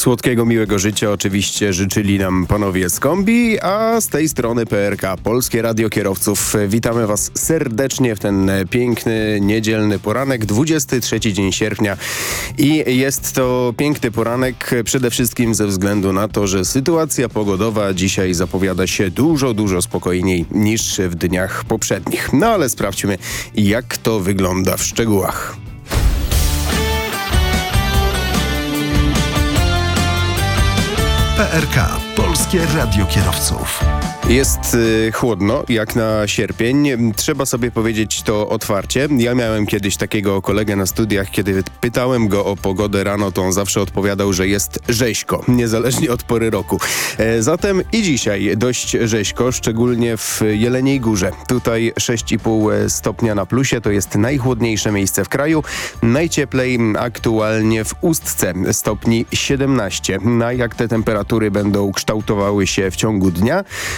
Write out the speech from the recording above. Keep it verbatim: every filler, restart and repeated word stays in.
Słodkiego, miłego życia oczywiście życzyli nam panowie z Kombi, a z tej strony P R K, Polskie Radio Kierowców. Witamy was serdecznie w ten piękny, niedzielny poranek, dwudziesty trzeci dzień sierpnia. I jest to piękny poranek przede wszystkim ze względu na to, że sytuacja pogodowa dzisiaj zapowiada się dużo, dużo spokojniej niż w dniach poprzednich. No ale sprawdźmy, jak to wygląda w szczegółach. P R K, Polskie Radio Kierowców. Jest y, chłodno, jak na sierpień. Trzeba sobie powiedzieć to otwarcie. Ja miałem kiedyś takiego kolegę na studiach, kiedy pytałem go o pogodę rano, to on zawsze odpowiadał, że jest rzeźko, niezależnie od pory roku. E, zatem i dzisiaj dość rzeźko, szczególnie w Jeleniej Górze. Tutaj sześć i pół stopnia na plusie, to jest najchłodniejsze miejsce w kraju. Najcieplej aktualnie w Ustce, stopni siedemnaście. Na jak te temperatury będą kształtowały się w ciągu dnia,